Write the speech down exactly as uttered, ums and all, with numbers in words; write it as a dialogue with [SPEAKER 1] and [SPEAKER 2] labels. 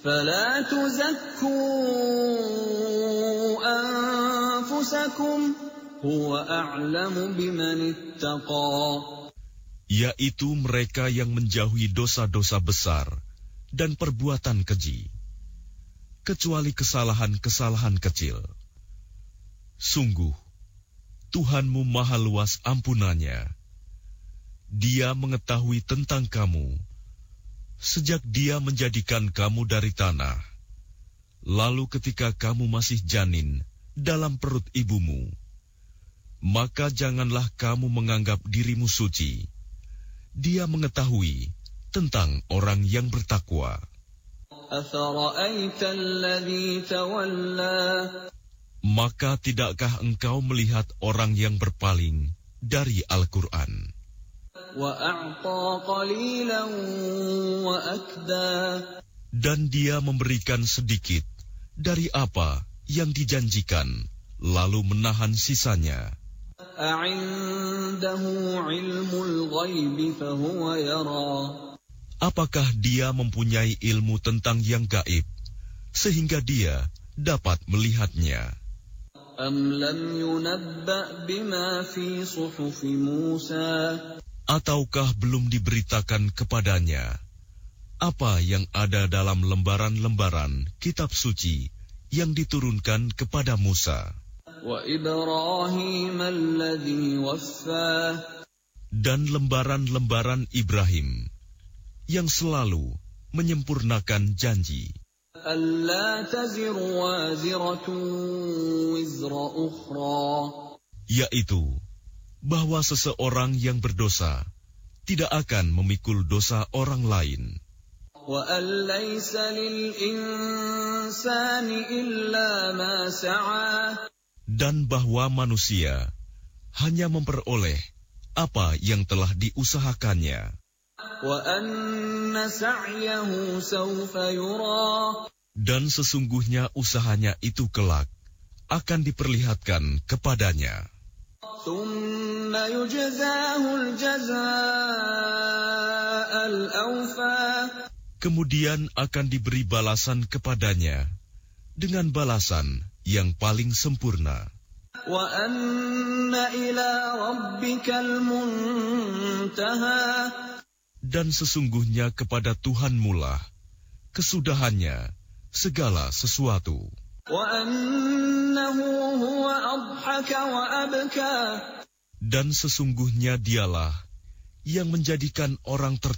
[SPEAKER 1] فَلَا تُزَكُّوا أَنفُسَكُمْ هُوَ أَعْلَمُ بِمَنِ اتَّقَى.
[SPEAKER 2] Yaitu mereka yang menjauhi dosa-dosa besar dan perbuatan keji, kecuali kesalahan-kesalahan kecil. Sungguh, Tuhanmu maha luas ampunannya. Dia mengetahui tentang kamu sejak Dia menjadikan kamu dari tanah, lalu ketika kamu masih janin dalam perut ibumu. Maka janganlah kamu menganggap dirimu suci. Dia mengetahui tentang orang yang bertakwa.
[SPEAKER 1] أَفَرَأَيْتَ الَّذِي تَوَلَّى.
[SPEAKER 2] Maka tidakkah engkau melihat orang yang berpaling dari Al-Quran?
[SPEAKER 1] وَأَعْطَى قَلِيلًا وَأَكْدَى.
[SPEAKER 2] Dan dia memberikan sedikit dari apa yang dijanjikan, lalu menahan sisanya.
[SPEAKER 1] أَعِندَهُ عِلْمُ الْغَيْبِ فَهُوَ يَرَى.
[SPEAKER 2] Apakah dia mempunyai ilmu tentang yang gaib, sehingga dia dapat melihatnya?
[SPEAKER 1] أَمْ لَمْ يُنَبَّأْ بِمَا فِي صُحُفِ مُوسَى.
[SPEAKER 2] Ataukah belum diberitakan kepadanya apa yang ada dalam lembaran-lembaran kitab suci yang diturunkan kepada Musa?
[SPEAKER 1] وَإِبْرَاهِيمَ الَّذِي وَفَّى.
[SPEAKER 2] Dan lembaran-lembaran Ibrahim yang selalu menyempurnakan janji.
[SPEAKER 1] أَلَّا تَزِرُ وَازِرَةٌ وِزْرَ أُخْرَى.
[SPEAKER 2] Yaitu bahwa seseorang yang berdosa tidak akan memikul dosa orang lain.
[SPEAKER 1] وَأَن لَّيْسَ لِلْإِنسَانِ إِلَّا مَا سَعَى.
[SPEAKER 2] Dan bahwa manusia hanya memperoleh apa yang telah diusahakannya.
[SPEAKER 1] وَأَنَّ سَعْيَهُ سَوْفَ يُرَى.
[SPEAKER 2] Dan sesungguhnya usahanya itu kelak akan diperlihatkan kepadanya.
[SPEAKER 1] ثُمَّ يُجْزَاهُ الْجَزَاءَ الْأَوْفَى.
[SPEAKER 2] Kemudian akan diberi balasan kepadanya dengan balasan yang paling sempurna.
[SPEAKER 1] وَأَنَّ إِلَى رَبِّكَ الْمُنْتَهَى.
[SPEAKER 2] Dan sesungguhnya kepada Tuhanmu lah kesudahannya segala sesuatu.
[SPEAKER 1] وَأَنَّهُ هُوَ أَضْحَكَ وَأَبْكَى.
[SPEAKER 2] Dan sesungguhnya dialah yang menjadikan orang tertawa